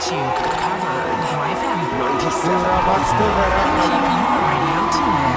to Covered YFM. 97. Keep your radio tuned.